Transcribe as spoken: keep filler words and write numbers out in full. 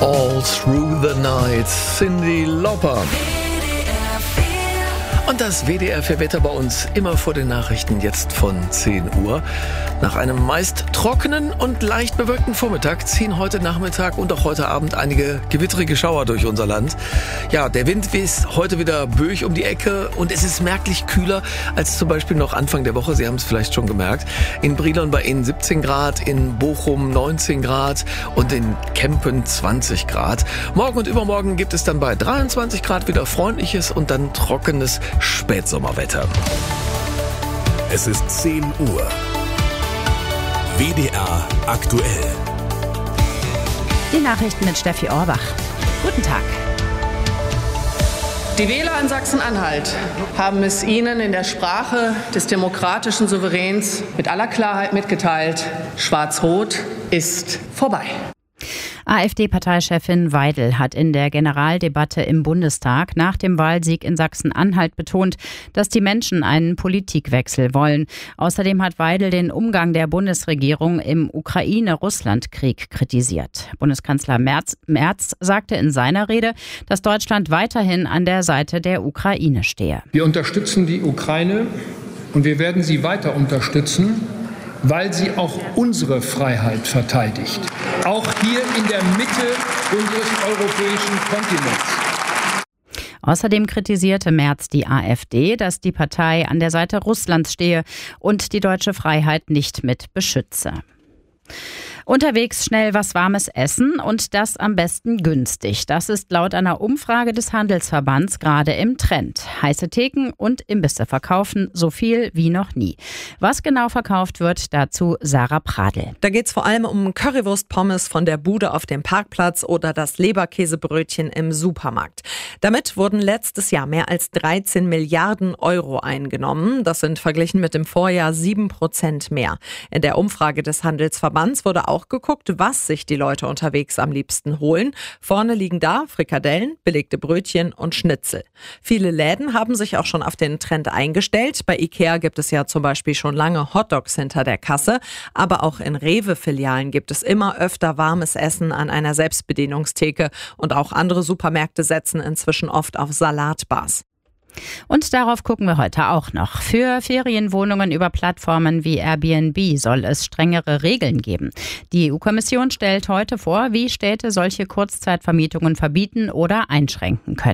All Through the Night, Cyndi Lauper. Und das W D R vier Wetter bei uns immer vor den Nachrichten, jetzt von zehn Uhr. Nach einem meist trockenen und leicht bewölkten Vormittag ziehen heute Nachmittag und auch heute Abend einige gewittrige Schauer durch unser Land. Ja, der Wind ist heute wieder böig um die Ecke und es ist merklich kühler als zum Beispiel noch Anfang der Woche. Sie haben es vielleicht schon gemerkt. In Brilon bei Ihnen siebzehn Grad, in Bochum neunzehn Grad und in Kempen zwanzig Grad. Morgen und übermorgen gibt es dann bei dreiundzwanzig Grad wieder freundliches und dann trockenes Spätsommerwetter. Es ist zehn Uhr. W D R aktuell. Die Nachrichten mit Steffi Orbach. Guten Tag. Die Wähler in Sachsen-Anhalt haben es Ihnen in der Sprache des demokratischen Souveräns mit aller Klarheit mitgeteilt: Schwarz-Rot ist vorbei. AfD-Parteichefin Weidel hat in der Generaldebatte im Bundestag nach dem Wahlsieg in Sachsen-Anhalt betont, dass die Menschen einen Politikwechsel wollen. Außerdem hat Weidel den Umgang der Bundesregierung im Ukraine-Russland-Krieg kritisiert. Bundeskanzler Merz, Merz sagte in seiner Rede, dass Deutschland weiterhin an der Seite der Ukraine stehe. Wir unterstützen die Ukraine und wir werden sie weiter unterstützen, weil sie auch unsere Freiheit verteidigt. Auch hier in der Mitte unseres europäischen Kontinents. Außerdem kritisierte Merz die AfD, dass die Partei an der Seite Russlands stehe und die deutsche Freiheit nicht mit beschütze. Unterwegs schnell was Warmes essen und das am besten günstig. Das ist laut einer Umfrage des Handelsverbands gerade im Trend. Heiße Theken und Imbisse verkaufen so viel wie noch nie. Was genau verkauft wird, dazu Sarah Pradl. Da geht es vor allem um Currywurst-Pommes von der Bude auf dem Parkplatz oder das Leberkäsebrötchen im Supermarkt. Damit wurden letztes Jahr mehr als dreizehn Milliarden Euro eingenommen. Das sind verglichen mit dem Vorjahr sieben Prozent mehr. In der Umfrage des Handelsverbands wurde auch geguckt, was sich die Leute unterwegs am liebsten holen. Vorne liegen da Frikadellen, belegte Brötchen und Schnitzel. Viele Läden haben sich auch schon auf den Trend eingestellt. Bei Ikea gibt es ja zum Beispiel schon lange Hotdogs hinter der Kasse. Aber auch in Rewe-Filialen gibt es immer öfter warmes Essen an einer Selbstbedienungstheke. Und auch andere Supermärkte setzen inzwischen oft auf Salatbars. Und darauf gucken wir heute auch noch. Für Ferienwohnungen über Plattformen wie Airbnb soll es strengere Regeln geben. Die E U-Kommission stellt heute vor, wie Städte solche Kurzzeitvermietungen verbieten oder einschränken können.